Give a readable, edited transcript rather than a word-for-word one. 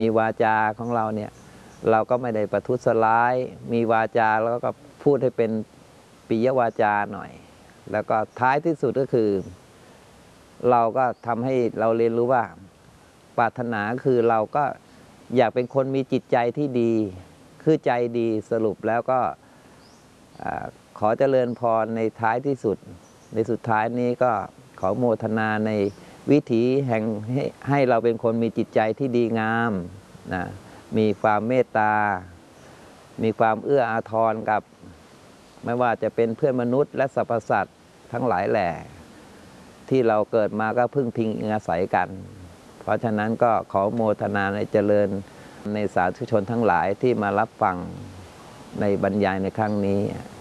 มีวาจาของเราเนี่ยเราก็ไม่ได้ประทุษร้ายมีวาจาแล้วก็พูดให้เป็นปิยวาจาหน่อยแล้วก็ท้ายที่สุดก็คือเราก็ทำให้เราเรียนรู้ว่าปรารถนาคือเราก็อยากเป็นคนมีจิตใจที่ดีคือใจดีสรุปแล้วก็ขอเจริญพรในท้ายที่สุดในสุดท้ายนี้ก็ขอโมทนาในวิถีแห่งให้เราเป็นคนมีจิตใจที่ดีงามนะมีความเมตตามีความเอื้ออาทรกับไม่ว่าจะเป็นเพื่อนมนุษย์และสรรพสัตว์ทั้งหลายแหล่ที่เราเกิดมาก็พึ่งพิงอาศัยกันเพราะฉะนั้นก็ขอโมทนาในเจริญในสาธุชนทั้งหลายที่มารับฟังในบรรยายในครั้งนี้